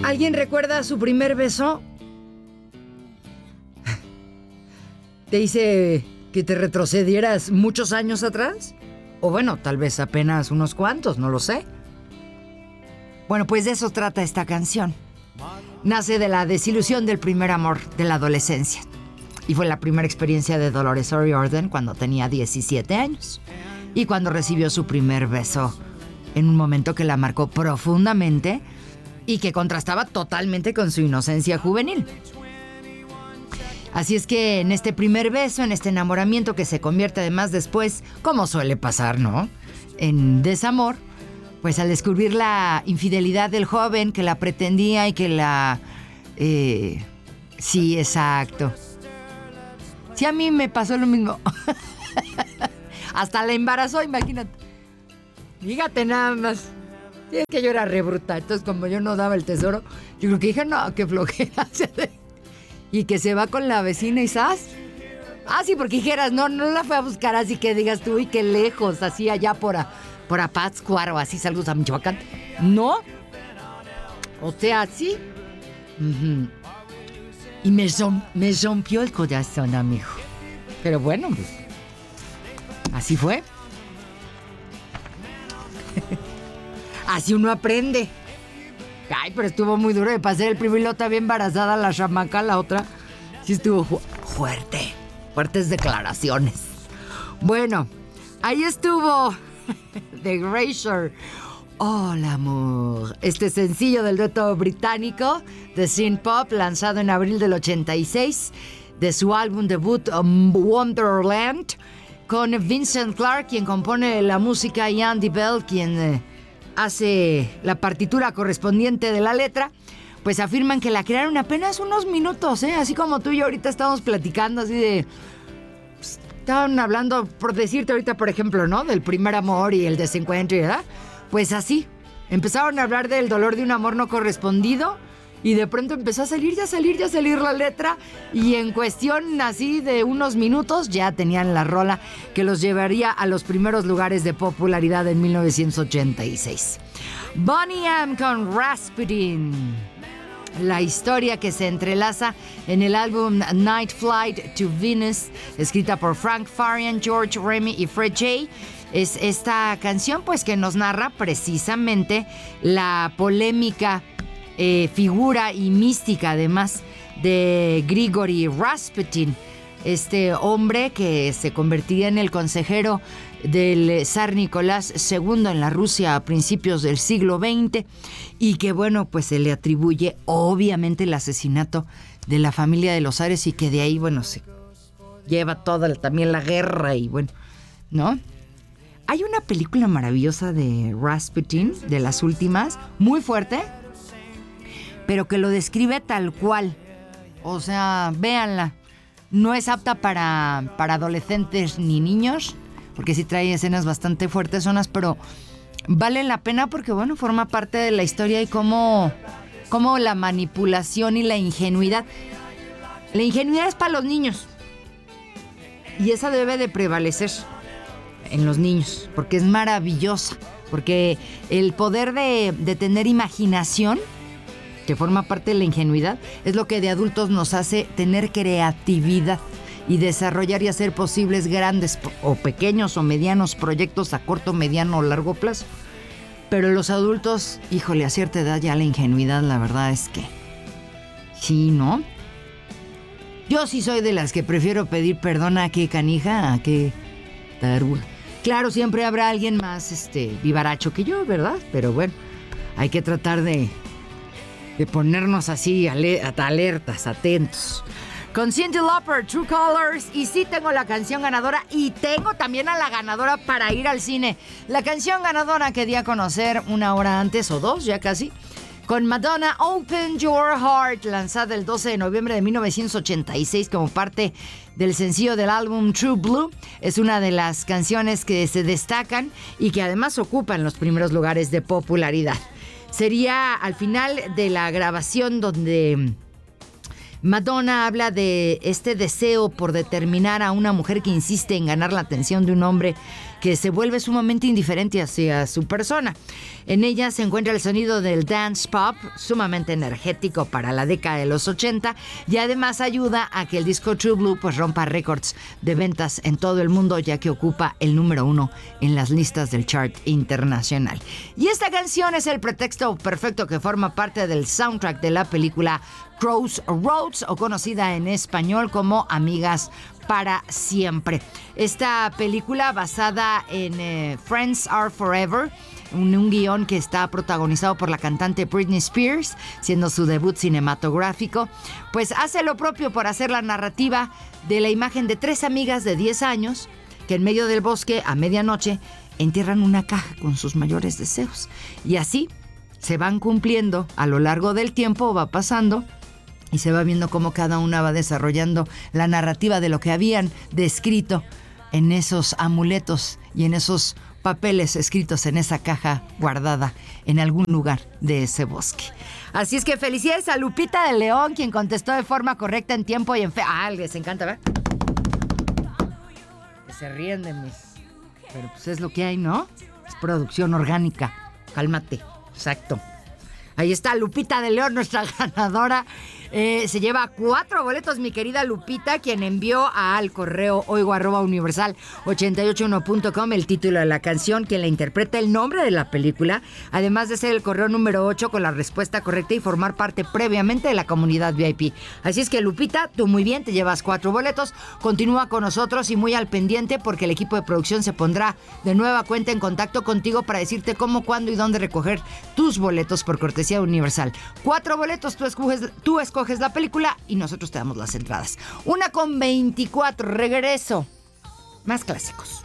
¿Alguien recuerda su primer beso? ¿Te hice que te retrocedieras muchos años atrás? O bueno, tal vez apenas unos cuantos, no lo sé. Bueno, pues de eso trata esta canción. Nace de la desilusión del primer amor de la adolescencia. Y fue la primera experiencia de Dolores O'Riordan cuando tenía 17 años. Y cuando recibió su primer beso en un momento que la marcó profundamente y que contrastaba totalmente con su inocencia juvenil. Así es que en este primer beso, en este enamoramiento que se convierte además después, como suele pasar, ¿no?, en desamor, pues al descubrir la infidelidad del joven que la pretendía y que la... sí, exacto. Sí, a mí me pasó lo mismo. Hasta la embarazó, imagínate. Fíjate nada más. Sí, es que yo era re bruta. Entonces, como yo no daba el tesoro, yo creo que dije, no, qué flojera. Y que se va con la vecina y ¡zas! Ah, sí, porque dijeras, no la fue a buscar así que digas tú, y qué lejos, así allá por Pátzcuaro o así, saludos a Michoacán. No. O sea, sí. Uh-huh. Y me rompió el corazón, amigo. Pero bueno, pues, así fue. Así uno aprende. Ay, pero estuvo muy duro de pasar el primero, estaba bien embarazada la chamaca, la otra sí estuvo fuerte. Fuertes declaraciones. Bueno, ahí estuvo The Erasure. Hola, amor. Este sencillo del dueto británico de synth pop, lanzado en abril del 86, de su álbum debut Wonderland, con Vincent Clarke, quien compone la música, y Andy Bell, quien hace la partitura correspondiente de la letra. Pues afirman que la crearon apenas unos minutos, así como tú y yo ahorita estamos platicando, así de... Estaban hablando, por decirte ahorita, por ejemplo, ¿no?, del primer amor y el desencuentro, ¿verdad? Pues así, empezaron a hablar del dolor de un amor no correspondido y de pronto empezó a salir la letra, y en cuestión así de unos minutos ya tenían la rola que los llevaría a los primeros lugares de popularidad en 1986. Boney M con Rasputin. La historia que se entrelaza en el álbum Night Flight to Venus, escrita por Frank Farian, George Remy y Fred J. Es esta canción pues que nos narra precisamente la polémica figura y mística además de Grigory Rasputin, este hombre que se convertiría en el consejero del zar Nicolás II en la Rusia a principios del siglo XX, y que bueno, pues se le atribuye obviamente el asesinato de la familia de los zares, y que de ahí, bueno, se lleva toda también la guerra y bueno, ¿no? Hay una película maravillosa de Rasputin, de las últimas, muy fuerte, pero que lo describe tal cual. O sea, véanla. No es apta para adolescentes ni niños, porque sí trae escenas bastante fuertes, pero vale la pena porque, bueno, forma parte de la historia y cómo la manipulación y la ingenuidad. La ingenuidad es para los niños. Y esa debe de prevalecer en los niños, porque es maravillosa. Porque el poder de tener imaginación, que forma parte de la ingenuidad, es lo que de adultos nos hace tener creatividad y desarrollar y hacer posibles grandes o pequeños o medianos proyectos a corto, mediano o largo plazo. Pero los adultos, híjole, a cierta edad ya la ingenuidad, la verdad es que sí, ¿no? Yo sí soy de las que prefiero pedir perdón a que canija, a que taruga. Claro, siempre habrá alguien más vivaracho que yo, ¿verdad? Pero bueno, hay que tratar de ponernos así alertas, atentos. Con Cyndi Lauper, True Colors. Y sí tengo la canción ganadora, y tengo también a la ganadora para ir al cine. La canción ganadora que di a conocer una hora antes o dos, ya casi, con Madonna, Open Your Heart, lanzada el 12 de noviembre de 1986 como parte del sencillo del álbum True Blue. Es una de las canciones que se destacan y que además ocupan los primeros lugares de popularidad. Sería al final de la grabación donde Madonna habla de este deseo por determinar a una mujer que insiste en ganar la atención de un hombre que se vuelve sumamente indiferente hacia su persona. En ella se encuentra el sonido del dance pop, sumamente energético para la década de los 80, y además ayuda a que el disco True Blue pues rompa récords de ventas en todo el mundo, ya que ocupa el número 1 en las listas del chart internacional. Y esta canción es el pretexto perfecto que forma parte del soundtrack de la película Crossroads, o conocida en español como Amigas para Siempre. Esta película, basada en Friends Are Forever, un guión que está protagonizado por la cantante Britney Spears, siendo su debut cinematográfico, pues hace lo propio por hacer la narrativa de la imagen de 3 amigas de 10 años que en medio del bosque, a medianoche, entierran una caja con sus mayores deseos. Y así se van cumpliendo a lo largo del tiempo, va pasando, y se va viendo cómo cada una va desarrollando la narrativa de lo que habían descrito en esos amuletos y en esos papeles escritos en esa caja guardada en algún lugar de ese bosque. Así es que felicidades a Lupita de León, quien contestó de forma correcta, en tiempo y en fe. Ah, les encanta, ¿verdad? Que se ríen de mis... Pero pues es lo que hay, ¿no? Es producción orgánica. Cálmate. Exacto. Ahí está Lupita de León, nuestra ganadora. Se lleva 4 boletos, mi querida Lupita, quien envió al correo oigo@universal881.com el título de la canción, quien la interpreta, el nombre de la película, además de ser el correo número 8 con la respuesta correcta y formar parte previamente de la comunidad VIP. Así es que, Lupita, tú muy bien, te llevas 4 boletos. Continúa con nosotros y muy al pendiente, porque el equipo de producción se pondrá de nueva cuenta en contacto contigo para decirte cómo, cuándo y dónde recoger tus boletos por cortesía Universal. 4 boletos, tú escoges la película y nosotros te damos las entradas. 1:24, regreso. Más clásicos.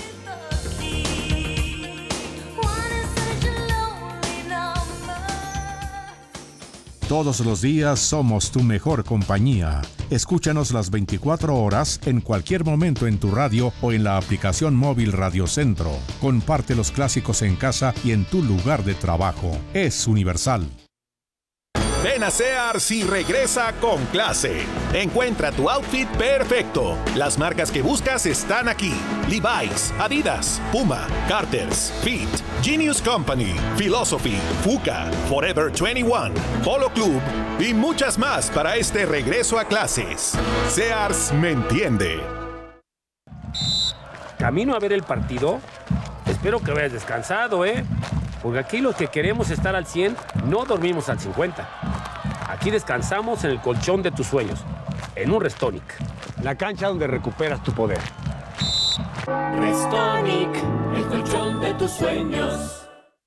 Todos los días somos tu mejor compañía. Escúchanos las 24 horas en cualquier momento en tu radio o en la aplicación móvil Radio Centro. Comparte los clásicos en casa y en tu lugar de trabajo. Es Universal. Ven a Sears y regresa con clase. Encuentra tu outfit perfecto. Las marcas que buscas están aquí: Levi's, Adidas, Puma, Carter's, Fit, Genius Company, Philosophy, Fuka, Forever 21, Polo Club y muchas más para este regreso a clases. Sears me entiende. Camino a ver el partido. Espero que vayas descansado, porque aquí los que queremos estar al 100 no dormimos al 50. Aquí descansamos en el colchón de tus sueños, en un Restonic. La cancha donde recuperas tu poder. Restonic, el colchón de tus sueños.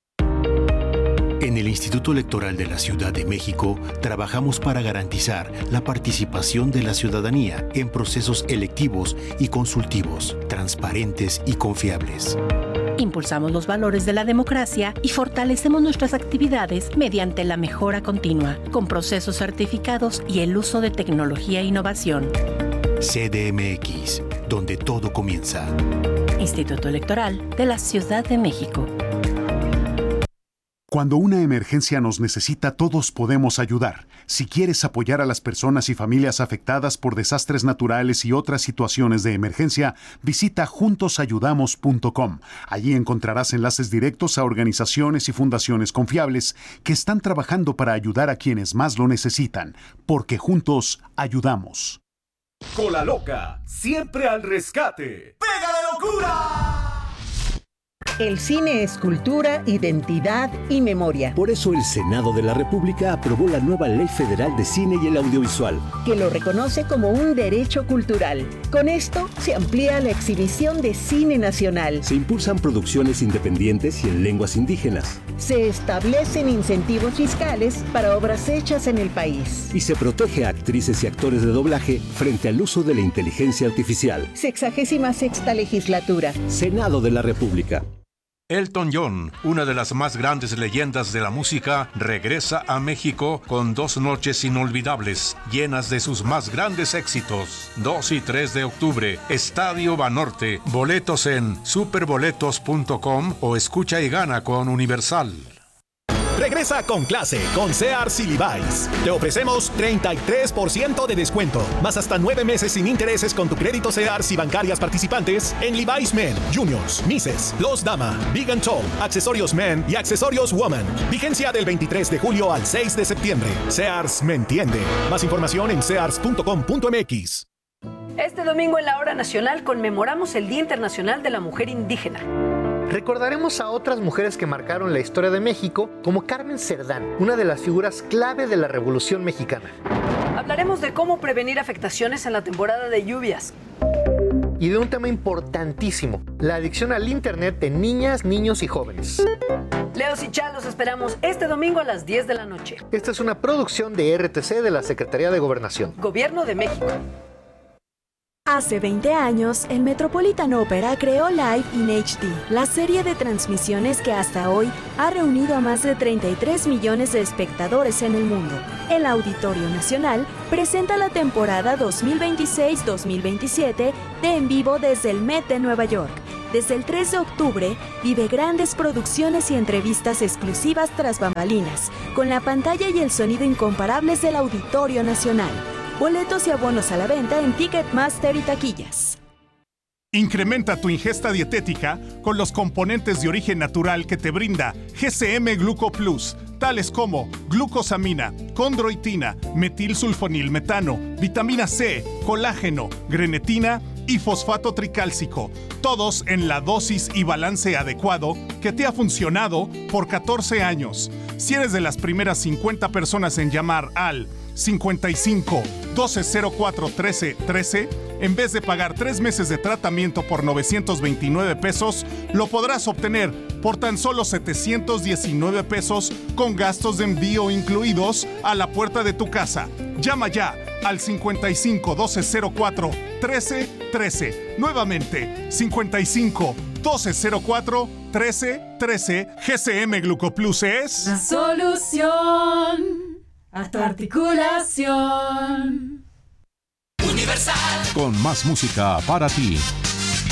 En el Instituto Electoral de la Ciudad de México trabajamos para garantizar la participación de la ciudadanía en procesos electivos y consultivos, transparentes y confiables. Impulsamos los valores de la democracia y fortalecemos nuestras actividades mediante la mejora continua, con procesos certificados y el uso de tecnología e innovación. CDMX, donde todo comienza. Instituto Electoral de la Ciudad de México. Cuando una emergencia nos necesita, todos podemos ayudar. Si quieres apoyar a las personas y familias afectadas por desastres naturales y otras situaciones de emergencia, visita juntosayudamos.com. Allí encontrarás enlaces directos a organizaciones y fundaciones confiables que están trabajando para ayudar a quienes más lo necesitan, porque juntos ayudamos. Cola Loca, siempre al rescate. ¡Pégale locura! El cine es cultura, identidad y memoria. Por eso el Senado de la República aprobó la nueva Ley Federal de Cine y el Audiovisual, que lo reconoce como un derecho cultural. Con esto se amplía la exhibición de cine nacional. Se impulsan producciones independientes y en lenguas indígenas. Se establecen incentivos fiscales para obras hechas en el país. Y se protege a actrices y actores de doblaje frente al uso de la inteligencia artificial. 66ª legislatura. Senado de la República. Elton John, una de las más grandes leyendas de la música, regresa a México con 2 noches inolvidables, llenas de sus más grandes éxitos. 2 y 3 de octubre, Estadio Banorte. Boletos en superboletos.com o escucha y gana con Universal. Regresa con clase con Sears y Levi's. Te ofrecemos 33% de descuento, más hasta 9 meses sin intereses con tu crédito Sears y bancarias participantes en Levi's Men, Juniors, Misses, Los Dama, Big and Tall, accesorios Men y accesorios Woman. Vigencia del 23 de julio al 6 de septiembre. Sears me entiende. Más información en sears.com.mx. Este domingo en la Hora Nacional conmemoramos el Día Internacional de la Mujer Indígena. Recordaremos a otras mujeres que marcaron la historia de México, como Carmen Cerdán, una de las figuras clave de la Revolución Mexicana. Hablaremos de cómo prevenir afectaciones en la temporada de lluvias. Y de un tema importantísimo, la adicción al Internet de niñas, niños y jóvenes. Leos y Chá, los esperamos este domingo a las 10 de la noche. Esta es una producción de RTC de la Secretaría de Gobernación. Gobierno de México. Hace 20 años, el Metropolitan Opera creó Live in HD, la serie de transmisiones que hasta hoy ha reunido a más de 33 millones de espectadores en el mundo. El Auditorio Nacional presenta la temporada 2026-2027 de En Vivo desde el Met de Nueva York. Desde el 3 de octubre, vive grandes producciones y entrevistas exclusivas tras bambalinas, con la pantalla y el sonido incomparables del Auditorio Nacional. Boletos y abonos a la venta en Ticketmaster y taquillas. Incrementa tu ingesta dietética con los componentes de origen natural que te brinda GCM Gluco Plus, tales como glucosamina, condroitina, metilsulfonilmetano, vitamina C, colágeno, grenetina y fosfato tricálcico, todos en la dosis y balance adecuado que te ha funcionado por 14 años. Si eres de las primeras 50 personas en llamar al 55 1204 13 13, en vez de pagar 3 meses de tratamiento por 929 pesos, lo podrás obtener por tan solo 719 pesos con gastos de envío incluidos a la puerta de tu casa. Llama ya al 55 1204 13 13. Nuevamente, 55 1204 13 13. GCM Glucoplus es la solución a tu articulación. Universal. Con más música para ti.